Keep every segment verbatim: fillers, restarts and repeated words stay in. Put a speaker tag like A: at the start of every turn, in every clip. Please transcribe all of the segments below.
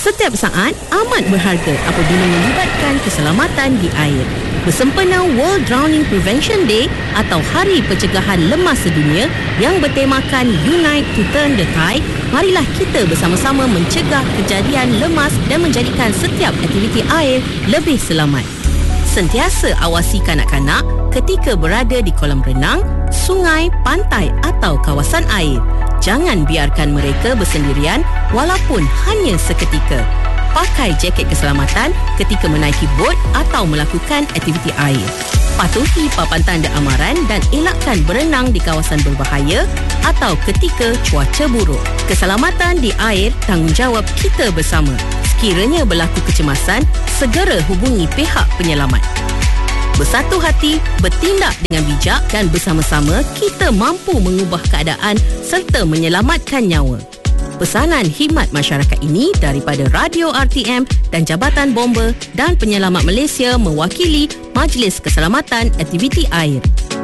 A: Setiap saat amat berharga apabila melibatkan keselamatan di air. Bersempena World Drowning Prevention Day atau Hari Pencegahan Lemas Sedunia yang bertemakan Unite to Turn the Tide, marilah kita bersama-sama mencegah kejadian lemas dan menjadikan setiap aktiviti air lebih selamat. Sentiasa awasi kanak-kanak ketika berada di kolam renang, sungai, pantai atau kawasan air. Jangan biarkan mereka bersendirian walaupun hanya seketika. Pakai jaket keselamatan ketika menaiki bot atau melakukan aktiviti air. Patuhi papan tanda amaran dan elakkan berenang di kawasan berbahaya atau ketika cuaca buruk. Keselamatan di air tanggungjawab kita bersama. Sekiranya berlaku kecemasan, segera hubungi pihak penyelamat. Bersatu hati, bertindak dengan bijak dan bersama-sama kita mampu mengubah keadaan serta menyelamatkan nyawa. Pesanan khidmat masyarakat ini daripada Radio R T M dan Jabatan Bomba dan Penyelamat Malaysia mewakili Majlis Keselamatan Aktiviti Air.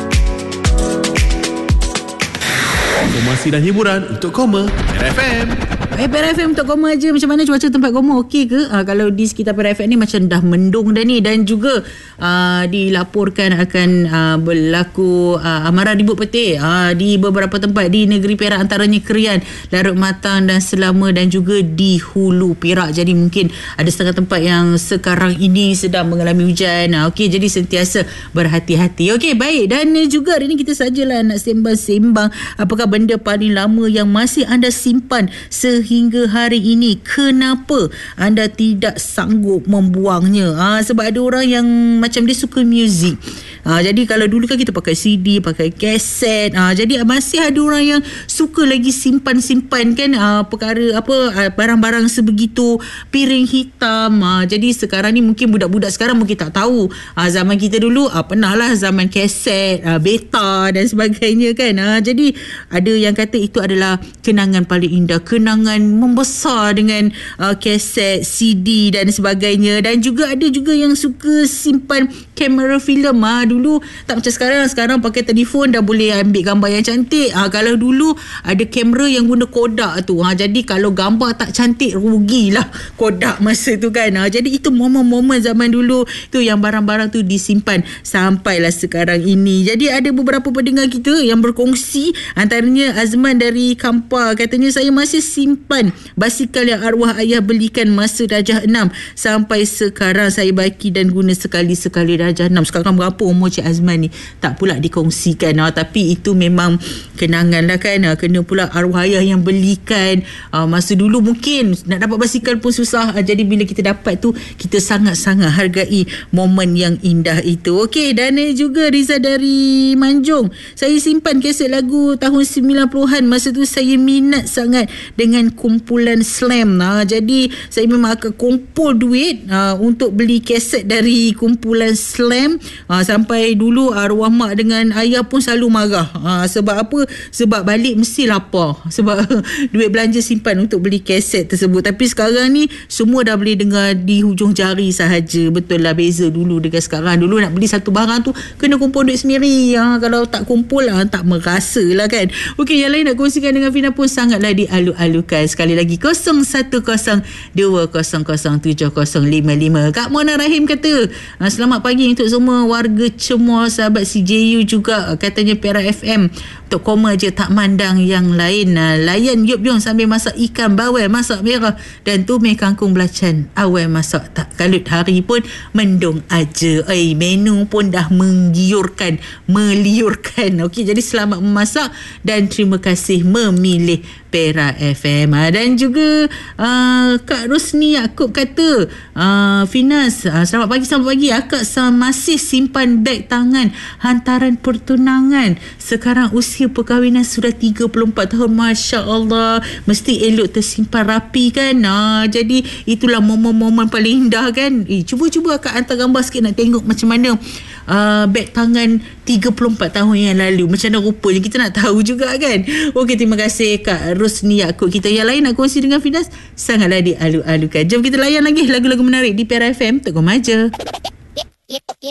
B: Informasi dan hiburan untuk Koma Perak F M.
C: Eh, Perak F M untuk Koma je. Macam mana cuaca tempat Koma? Okey ke? Uh, kalau di sekitar Perak F M ni macam dah mendung dah ni. Dan juga uh, dilaporkan akan uh, berlaku uh, amaran ribut petir uh, di beberapa tempat di negeri Perak, antaranya Krian, Larut Matang dan Selama, dan juga di Hulu Perak. Jadi mungkin ada setengah tempat yang sekarang ini sedang mengalami hujan. Uh, Okey, jadi sentiasa berhati-hati. Okey, baik. Dan uh, juga hari ni kita sajalah nak sembang-sembang apakah benda paling lama yang masih anda simpan sehingga hari ini. Kenapa anda tidak sanggup membuangnya? Ha, sebab ada orang yang macam dia suka muzik. Ha, jadi kalau dulu kan kita pakai C D, pakai kaset. Ha, jadi masih ada orang yang suka lagi simpan-simpan kan ha, perkara apa barang-barang sebegitu, piring hitam. Ha, jadi sekarang ni mungkin budak-budak sekarang mungkin tak tahu. Ha, zaman kita dulu ha, pernah lah zaman kaset, ha, beta dan sebagainya kan. Ha, jadi ada yang kata itu adalah kenangan paling indah, kenangan membesar dengan uh, kaset, C D dan sebagainya. Dan juga ada juga yang suka simpan kamera filem. Ha, dulu tak macam sekarang. Sekarang pakai telefon dah boleh ambil gambar yang cantik. Ha, kalau dulu ada kamera yang guna Kodak tu. Ha, jadi kalau gambar tak cantik, rugilah Kodak masa tu kan. Ha, jadi itu momen-momen zaman dulu tu yang barang-barang tu disimpan sampailah sekarang ini. Jadi ada beberapa pendengar kita yang berkongsi, antaranya Azman dari Kampar. Katanya, saya masih simpan basikal yang arwah ayah belikan masa darjah enam. Sampai sekarang saya baki dan guna sekali-sekali darjah enam. Sekarang berapa umur Cik Azman ni? Tak pula dikongsikan. Ha, tapi itu memang kenangan lah kan. Ha, kena pula arwah ayah yang belikan. Ha, masa dulu mungkin nak dapat basikal pun susah. Ha, jadi bila kita dapat tu, kita sangat-sangat hargai momen yang indah itu. Okey, dan juga Riza dari Manjung. Saya simpan kaset lagu tahun sembilan puluhan. Masa tu saya minat sangat dengan kumpulan Slam. Ha, jadi saya memang akan kumpul duit ha, untuk beli kaset dari kumpulan Slam. Ha, sampai dulu arwah mak dengan ayah pun selalu marah. Ha, sebab apa? Sebab balik mesti lapar. Sebab duit belanja simpan untuk beli kaset tersebut. Tapi sekarang ni semua dah boleh dengar di hujung jari sahaja. Betul lah beza dulu dengan sekarang. Dulu nak beli satu barang tu kena kumpul duit sendiri. Ha, kalau tak kumpul ha, tak merasa lah kan. Okey, yang lain nak kongsikan dengan Fina pun sangatlah dialu-alukan. Sekali lagi kosong satu kosong dua kosong kosong tujuh kosong lima lima. Kak Mona Rahim kata, selamat pagi untuk semua warga Cemor, sahabat C J U juga. Katanya Perak F M untuk Koma je, tak mandang yang lain. Layan Yop Yong sambil masak ikan bawal masak merah dan tumis kangkung belacan awal masak tak kalut. Hari pun mendung aja. Eh, menu pun dah menggiurkan, meliurkan. Okey, jadi selamat memasak dan terima kasih memilih Perak F M. Dan juga uh, Kak Rosni Yaakob kata, uh, Finas, uh, selamat pagi, selamat pagi. Akak masih simpan beg tangan hantaran pertunangan. Sekarang usia perkahwinan sudah tiga puluh empat tahun. Masya Allah. Mesti elok tersimpan rapi kan. Uh, jadi itulah momen-momen paling indah kan. Eh, cuba-cuba akak hantar gambar sikit nak tengok macam mana uh, beg tangan tiga puluh empat tahun yang lalu. Macam mana rupanya, kita nak tahu juga kan. Okey, terima kasih Kak Rosni Yaakob. Kita yang lain nak kongsi dengan Finas sangatlah dialu-alukan. Jom kita layan lagi lagu-lagu menarik di Perak F M. Tengok maja.